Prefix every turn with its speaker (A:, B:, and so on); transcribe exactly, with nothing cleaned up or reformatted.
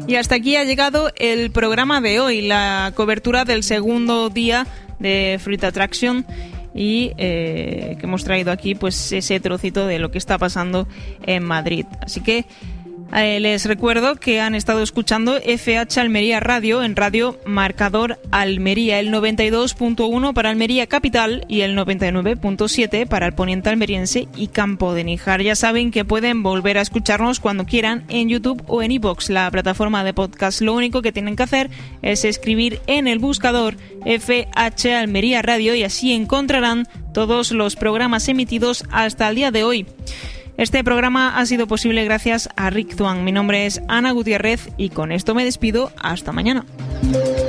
A: Y hasta aquí ha llegado el programa de hoy, la cobertura del segundo día de Fruit Attraction y eh, que hemos traído aquí pues ese trocito de lo que está pasando en Madrid. Así que Eh, les recuerdo que han estado escuchando F H Almería Radio en Radio Marcador Almería, el noventa y dos punto uno para Almería Capital y el noventa y nueve punto siete para el poniente almeriense y Campo de Níjar. Ya saben que pueden volver a escucharnos cuando quieran en YouTube o en iVoox, la plataforma de podcast. Lo único que tienen que hacer es escribir en el buscador F H Almería Radio y así encontrarán todos los programas emitidos hasta el día de hoy. Este programa ha sido posible gracias a Rick Tuan. Mi nombre es Ana Gutiérrez y con esto me despido. Hasta mañana.